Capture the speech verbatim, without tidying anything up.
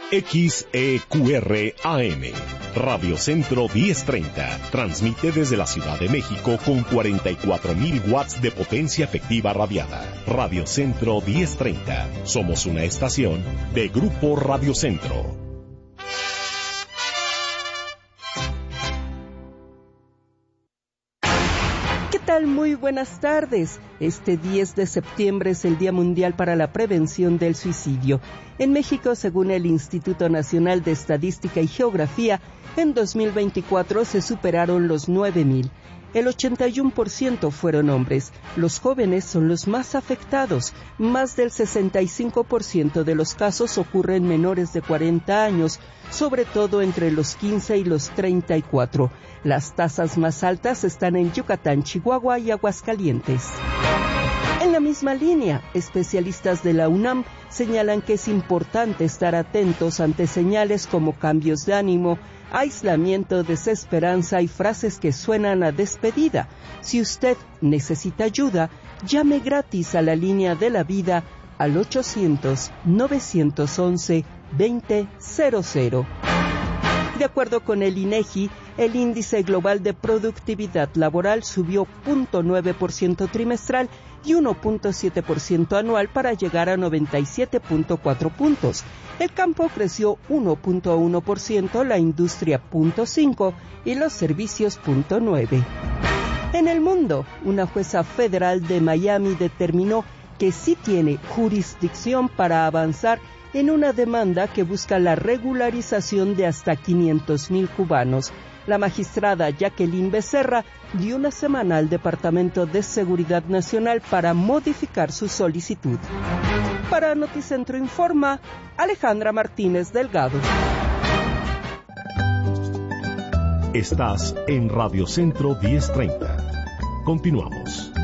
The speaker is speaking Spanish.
X E Q R A M, Radio Centro diez treinta, transmite desde la Ciudad de México con cuarenta y cuatro mil watts de potencia efectiva radiada. Radio Centro diez treinta, somos una estación de Grupo Radio Centro. ¿Qué tal? Muy buenas tardes. Este diez de septiembre es el Día Mundial para la Prevención del Suicidio. En México, según el Instituto Nacional de Estadística y Geografía, en dos mil veinticuatro se superaron los nueve mil. El ochenta y uno por ciento fueron hombres. Los jóvenes son los más afectados. Más del sesenta y cinco por ciento de los casos ocurren menores de cuarenta años, sobre todo entre los quince y los treinta y cuatro. Las tasas más altas están en Yucatán, Chihuahua y Aguascalientes. En la misma línea, especialistas de la UNAM señalan que es importante estar atentos ante señales como cambios de ánimo, aislamiento, desesperanza y frases que suenan a despedida. Si usted necesita ayuda, llame gratis a la línea de la vida al ochocientos, novecientos once, veinte cero cero. De acuerdo con el INEGI, el índice global de productividad laboral subió cero punto nueve por ciento trimestral y uno punto siete por ciento anual para llegar a noventa y siete punto cuatro puntos. El campo creció uno punto uno por ciento, la industria cero punto cinco por ciento y los servicios cero punto nueve por ciento. En el mundo, una jueza federal de Miami determinó que sí tiene jurisdicción para avanzar en una demanda que busca la regularización de hasta quinientos mil cubanos. La magistrada Jacqueline Becerra dio una semana al Departamento de Seguridad Nacional para modificar su solicitud. Para Noticentro Informa, Alejandra Martínez Delgado. Estás en Radio Centro diez treinta. Continuamos.